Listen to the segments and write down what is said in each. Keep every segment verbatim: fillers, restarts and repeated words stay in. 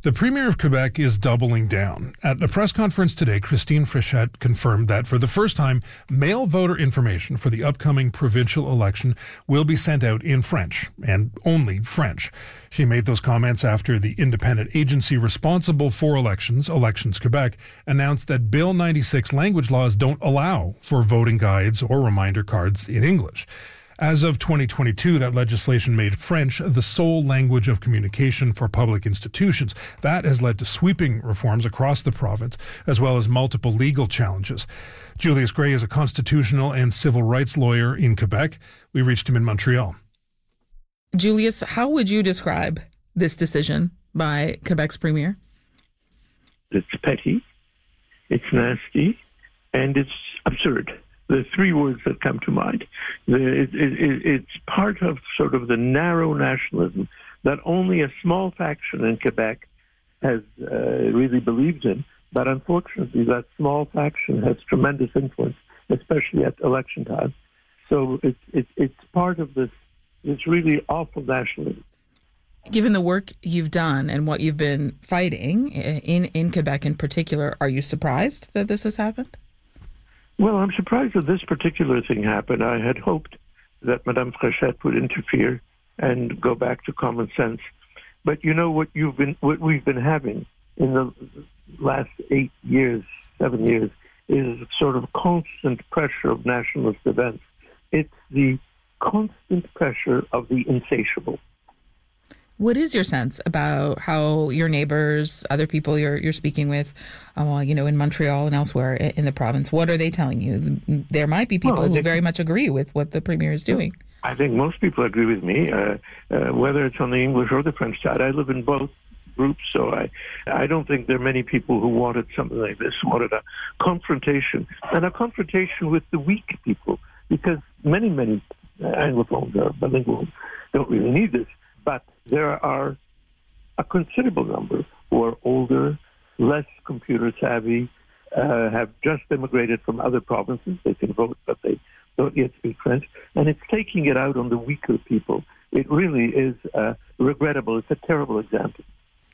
The Premier of Quebec is doubling down. At the press conference today, Christine Fréchette confirmed that for the first time, mail voter information for the upcoming provincial election will be sent out in French, and only French. She made those comments after the independent agency responsible for elections, Elections Quebec, announced that Bill ninety-six language laws don't allow for voting guides or reminder cards in English. As of twenty twenty-two, that legislation made French the sole language of communication for public institutions. That has led to sweeping reforms across the province, as well as multiple legal challenges. Julius Gray is a constitutional and civil rights lawyer in Quebec. We reached him in Montreal. Julius, how would you describe this decision by Quebec's premier? It's petty, it's nasty, and it's absurd. The three words that come to mind. The, it, it, it's part of sort of the narrow nationalism that only a small faction in Quebec has uh, really believed in. But unfortunately, that small faction has tremendous influence, especially at election time. So it, it, it's part of this, this really awful nationalism. Given the work you've done and what you've been fighting in, in Quebec in particular, are you surprised that this has happened? Well, I'm surprised that this particular thing happened. I had hoped that Madame Fréchette would interfere and go back to common sense. But you know what you've been, what we've been having in the last eight years, seven years, is sort of constant pressure of nationalist events. It's the constant pressure of the insatiable. What is your sense about how your neighbors, other people you're you're speaking with, uh, you know, in Montreal and elsewhere in the province? What are they telling you? There might be people well, who very much agree with what the premier is doing. I think most people agree with me, uh, uh, whether it's on the English or the French side. I live in both groups, so I I don't think there are many people who wanted something like this, wanted a confrontation, and a confrontation with the weak people, because many, many Anglophones or bilinguals don't really need this. But there are a considerable number who are older, less computer savvy, uh, have just immigrated from other provinces. They can vote, but they don't yet speak French. And it's taking it out on the weaker people. It really is uh, regrettable. It's a terrible example.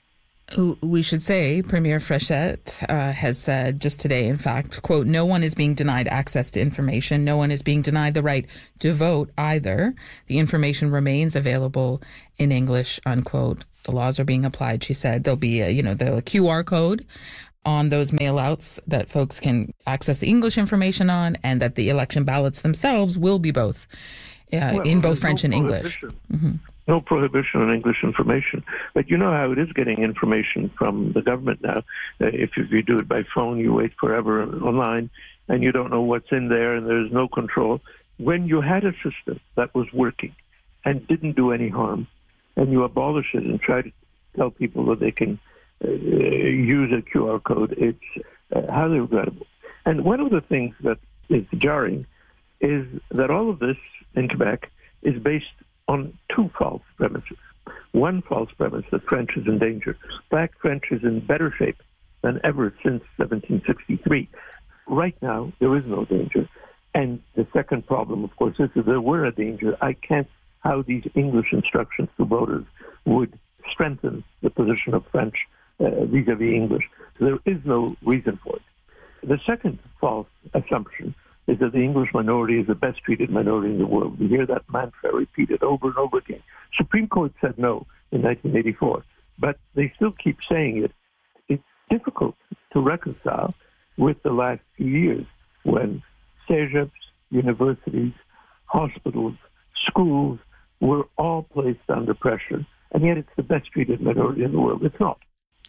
We should say Premier Fréchette uh, has said just today, in fact, quote, no one is being denied access to information. No one is being denied the right to vote either. The information remains available in English, unquote. The laws are being applied, she said. There'll be, a, you know, the Q R code on those mail-outs that folks can access the English information on, and that the election ballots themselves will be both uh, well, in both French no and English. Mm-hmm. No prohibition on English information. But you know how it is getting information from the government now. Uh, if, if you do it by phone, you wait forever online, and you don't know what's in there, and there's no control. When you had a system that was working and didn't do any harm, and you abolish it and try to tell people that they can uh, use a Q R code, it's uh, highly regrettable. And one of the things that is jarring is that all of this in Quebec is based on two false premises. One false premise, that French is in danger. In fact, French is in better shape than ever since seventeen sixty-three. Right now, there is no danger. And the second problem, of course, is if there were a danger, I can't how these English instructions to voters would strengthen the position of French uh, vis-a-vis English. So there is no reason for it. The second false assumption is that the English minority is the best treated minority in the world. We hear that mantra repeated over and over again. Supreme Court said no in nineteen eighty-four, but they still keep saying it. It's difficult to reconcile with the last few years when cégeps, universities, hospitals, schools were all placed under pressure, and yet it's the best treated minority in the world. It's not.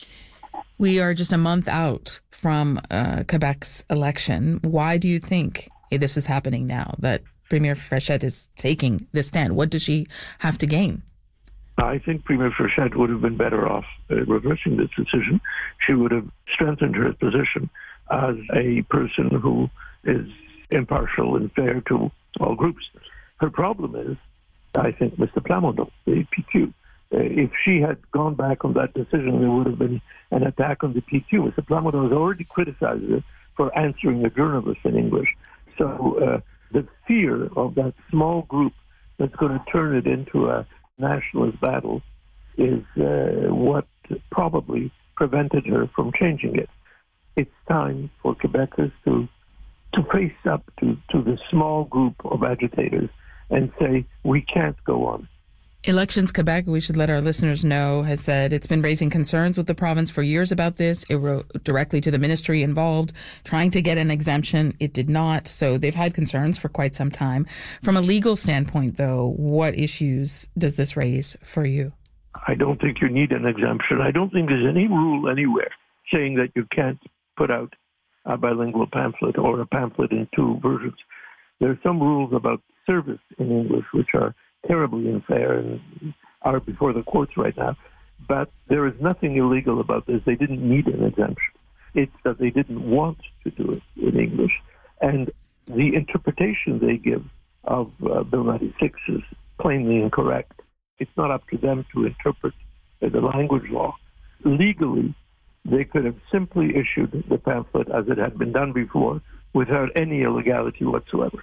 We are just a month out from uh, Quebec's election. Why do you think this is happening now, that Premier Fréchette is taking this stand? What does she have to gain? I think Premier Fréchette would have been better off uh, reversing this decision. She would have strengthened her position as a person who is impartial and fair to all groups. Her problem is, I think, Mister Plamondon, the P Q. Uh, if she had gone back on that decision, there would have been an attack on the P Q. Mister Plamondon has already criticized her for answering a journalist in English. So uh, the fear of that small group that's going to turn it into a nationalist battle is uh, what probably prevented her from changing it. It's time for Quebecers to to face up to, to the small group of agitators and say, we can't go on. Elections Quebec, we should let our listeners know, has said it's been raising concerns with the province for years about this. It wrote directly to the ministry involved, trying to get an exemption. It did not. So they've had concerns for quite some time. From a legal standpoint, though, what issues does this raise for you? I don't think you need an exemption. I don't think there's any rule anywhere saying that you can't put out a bilingual pamphlet or a pamphlet in two versions. There are some rules about service in English which are terribly unfair and are before the courts right now. But there is nothing illegal about this. They didn't need an exemption. It's that they didn't want to do it in English. And the interpretation they give of uh, Bill ninety-six is plainly incorrect. It's not up to them to interpret uh, the language law. Legally, they could have simply issued the pamphlet as it had been done before without any illegality whatsoever.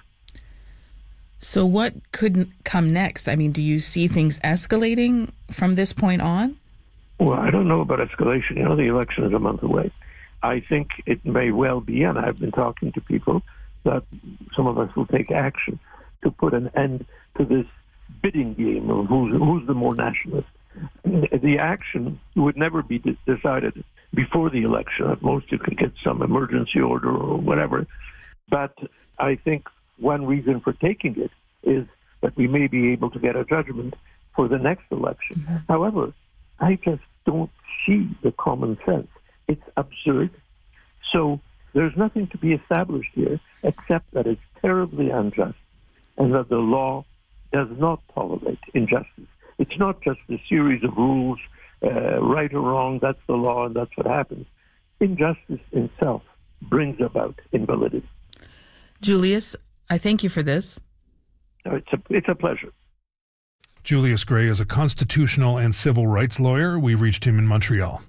So what could come next? I mean, do you see things escalating from this point on? Well, I don't know about escalation. You know, the election is a month away. I think it may well be, and I've been talking to people, that some of us will take action to put an end to this bidding game of who's, who's the more nationalist. The action would never be de- decided before the election. At most, you could get some emergency order or whatever. But I think one reason for taking it is that we may be able to get a judgment for the next election. Mm-hmm. However, I just don't see the common sense. It's absurd. So there's nothing to be established here except that it's terribly unjust and that the law does not tolerate injustice. It's not just a series of rules, uh, right or wrong, that's the law and that's what happens. Injustice itself brings about invalidity. Julius, I thank you for this. It's a, it's a pleasure. Julius Gray is a constitutional and civil rights lawyer. We reached him in Montreal.